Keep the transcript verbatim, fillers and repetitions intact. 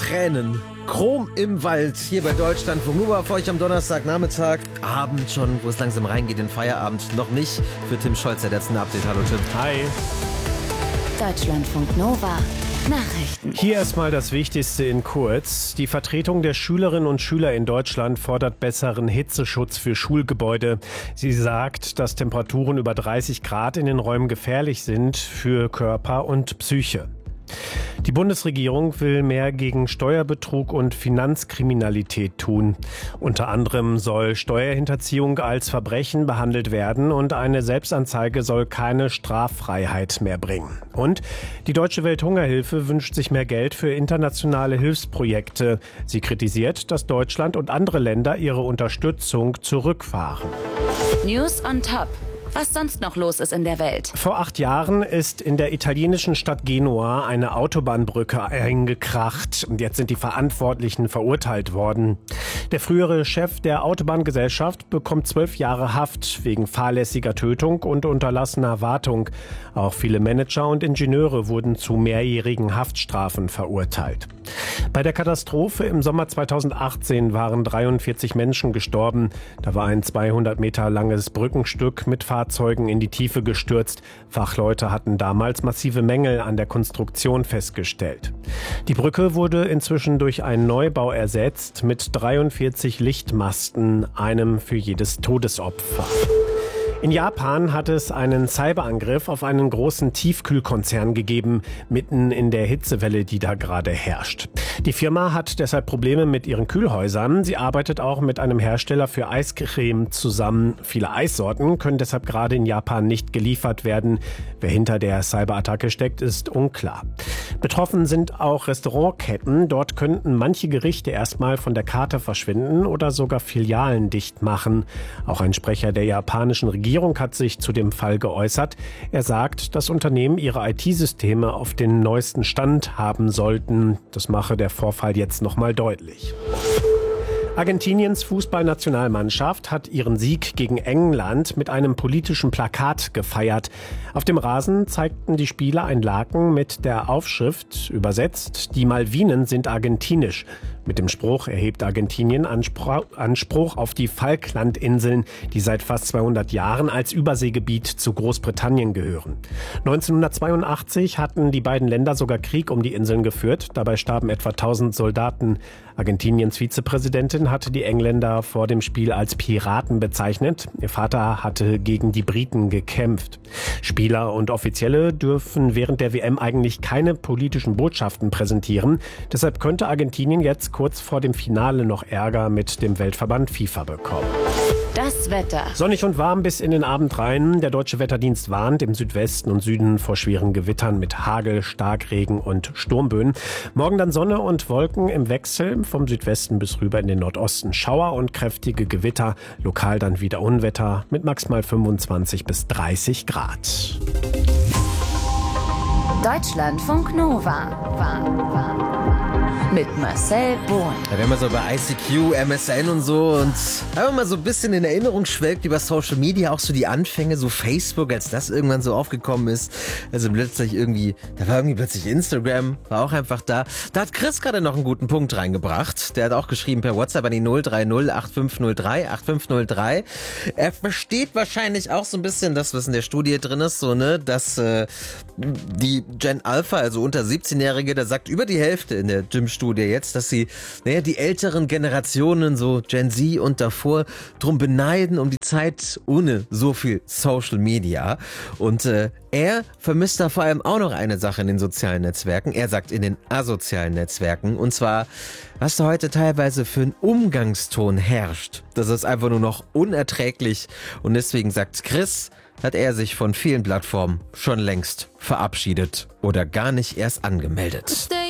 Tränen. Chrom im Wald, hier bei Deutschlandfunk. Nur war für euch am Donnerstagnachmittag, Abend schon, wo es langsam reingeht in Feierabend. Noch nicht für Tim Scholz, der letzten Update. Hallo Tim. Hi. Deutschlandfunk Nova. Nachrichten. Hier erstmal das Wichtigste in kurz. Die Vertretung der Schülerinnen und Schüler in Deutschland fordert besseren Hitzeschutz für Schulgebäude. Sie sagt, dass Temperaturen über dreißig Grad in den Räumen gefährlich sind für Körper und Psyche. Die Bundesregierung will mehr gegen Steuerbetrug und Finanzkriminalität tun. Unter anderem soll Steuerhinterziehung als Verbrechen behandelt werden und eine Selbstanzeige soll keine Straffreiheit mehr bringen. Und die Deutsche Welthungerhilfe wünscht sich mehr Geld für internationale Hilfsprojekte. Sie kritisiert, dass Deutschland und andere Länder ihre Unterstützung zurückfahren. News on Top. Was sonst noch los ist in der Welt. Vor acht Jahren ist in der italienischen Stadt Genua eine Autobahnbrücke eingekracht. Und jetzt sind die Verantwortlichen verurteilt worden. Der frühere Chef der Autobahngesellschaft bekommt zwölf Jahre Haft wegen fahrlässiger Tötung und unterlassener Wartung. Auch viele Manager und Ingenieure wurden zu mehrjährigen Haftstrafen verurteilt. Bei der Katastrophe im Sommer zweitausendachtzehn waren dreiundvierzig Menschen gestorben. Da war ein zweihundert Meter langes Brückenstück mit Fahrzeugen in die Tiefe gestürzt. Fachleute hatten damals massive Mängel an der Konstruktion festgestellt. Die Brücke wurde inzwischen durch einen Neubau ersetzt mit dreiundvierzig Lichtmasten, einem für jedes Todesopfer. In Japan hat es einen Cyberangriff auf einen großen Tiefkühlkonzern gegeben, mitten in der Hitzewelle, die da gerade herrscht. Die Firma hat deshalb Probleme mit ihren Kühlhäusern. Sie arbeitet auch mit einem Hersteller für Eiscreme zusammen. Viele Eissorten können deshalb gerade in Japan nicht geliefert werden. Wer hinter der Cyberattacke steckt, ist unklar. Betroffen sind auch Restaurantketten. Dort könnten manche Gerichte erstmal von der Karte verschwinden oder sogar Filialen dicht machen. Auch ein Sprecher der japanischen Regierung hat sich zu dem Fall geäußert. Er sagt, dass Unternehmen ihre I T-Systeme auf den neuesten Stand haben sollten. Das mache der Vorfall jetzt nochmal deutlich. Argentiniens Fußballnationalmannschaft hat ihren Sieg gegen England mit einem politischen Plakat gefeiert. Auf dem Rasen zeigten die Spieler ein Laken mit der Aufschrift, übersetzt, die Malvinen sind argentinisch. Mit dem Spruch erhebt Argentinien Anspruch, Anspruch auf die Falklandinseln, die seit fast zweihundert Jahren als Überseegebiet zu Großbritannien gehören. neunzehnhundertzweiundachtzig hatten die beiden Länder sogar Krieg um die Inseln geführt. Dabei starben etwa tausend Soldaten. Argentiniens Vizepräsidentin hatte die Engländer vor dem Spiel als Piraten bezeichnet. Ihr Vater hatte gegen die Briten gekämpft. Spieler und Offizielle dürfen während der W M eigentlich keine politischen Botschaften präsentieren. Deshalb könnte Argentinien jetzt kurz vor dem Finale noch Ärger mit dem Weltverband FIFA bekommen. Das Wetter. Sonnig und warm bis in den Abend rein. Der Deutsche Wetterdienst warnt im Südwesten und Süden vor schweren Gewittern mit Hagel, Starkregen und Sturmböen. Morgen dann Sonne und Wolken im Wechsel. Vom Südwesten bis rüber in den Nordosten Schauer und kräftige Gewitter. Lokal dann wieder Unwetter mit maximal fünfundzwanzig bis dreißig Grad. Deutschlandfunk Nova. War, war. Mit Marcel Bohn. Ja, wenn man so bei I C Q, M S N und so und einfach mal so ein bisschen in Erinnerung schwelgt über Social Media, auch so die Anfänge, so Facebook, als das irgendwann so aufgekommen ist. Also plötzlich irgendwie, da war irgendwie plötzlich Instagram, war auch einfach da. Da hat Chris gerade noch einen guten Punkt reingebracht. Der hat auch geschrieben per WhatsApp an die null drei null acht fünf null drei acht fünf null drei. Er versteht wahrscheinlich auch so ein bisschen das, was in der Studie drin ist, so, ne, dass äh, die Gen Alpha, also unter siebzehnjährige, da sagt über die Hälfte in der Gym-Studie jetzt, dass sie, naja, die älteren Generationen, so Gen Z und davor, drum beneiden um die Zeit ohne so viel Social Media. Und äh, er vermisst da vor allem auch noch eine Sache in den sozialen Netzwerken. Er sagt in den asozialen Netzwerken. Und zwar, was da heute teilweise für ein Umgangston herrscht. Das ist einfach nur noch unerträglich. Und deswegen sagt Chris, hat er sich von vielen Plattformen schon längst verabschiedet oder gar nicht erst angemeldet.